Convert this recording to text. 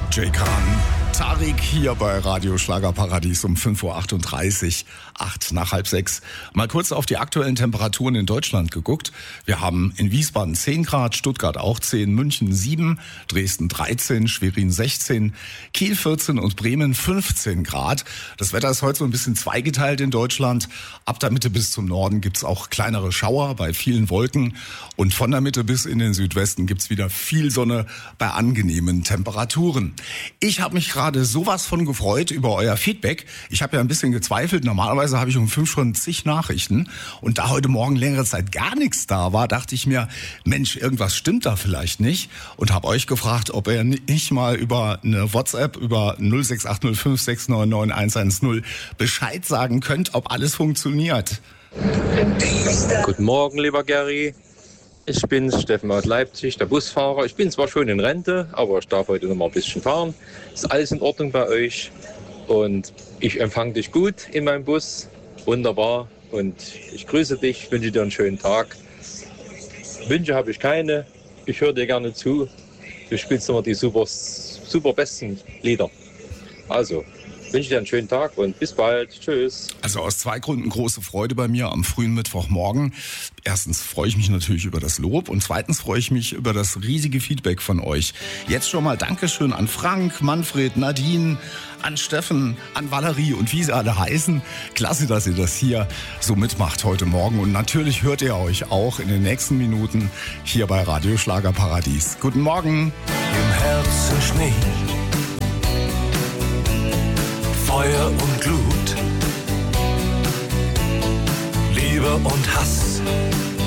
Jay Khan, Tariq hier bei Radio Schlagerparadies um 5.38 Uhr, 8 nach halb 6. Mal kurz auf die aktuellen Temperaturen in Deutschland geguckt. Wir haben in Wiesbaden 10 Grad, Stuttgart auch 10, München 7, Dresden 13, Schwerin 16, Kiel 14 und Bremen 15 Grad. Das Wetter ist heute so ein bisschen zweigeteilt in Deutschland. Ab der Mitte bis zum Norden gibt's auch kleinere Schauer bei vielen Wolken. Und von der Mitte bis in den Südwesten gibt's wieder viel Sonne bei angenehmen Temperaturen. Ich habe mich gerade sowas von gefreut über euer Feedback. Ich habe ja ein bisschen gezweifelt. Normalerweise habe ich um 5 schon zig Nachrichten. Und da heute Morgen längere Zeit gar nichts da war, dachte ich mir, Mensch, irgendwas stimmt da vielleicht nicht. Und habe euch gefragt, ob ihr nicht mal über eine WhatsApp, über 06805699110 Bescheid sagen könnt, ob alles funktioniert. Guten Morgen, lieber Gary. Ich bin Steffen aus Leipzig, der Busfahrer. Ich bin zwar schon in Rente, aber ich darf heute noch mal ein bisschen fahren. Ist alles in Ordnung bei euch? Und ich empfange dich gut in meinem Bus. Wunderbar. Und ich grüße dich, wünsche dir einen schönen Tag. Wünsche habe ich keine. Ich höre dir gerne zu. Du spielst immer die super besten Lieder. Also, wünsche dir einen schönen Tag und bis bald. Tschüss. Also aus 2 Gründen große Freude bei mir am frühen Mittwochmorgen. Erstens freue ich mich natürlich über das Lob und zweitens freue ich mich über das riesige Feedback von euch. Jetzt schon mal Dankeschön an Frank, Manfred, Nadine, an Steffen, an Valerie und wie sie alle heißen. Klasse, dass ihr das hier so mitmacht heute Morgen. Und natürlich hört ihr euch auch in den nächsten Minuten hier bei Radio Schlagerparadies. Guten Morgen. Im Herzen Schnee, Feuer und Glut, Liebe und Hass,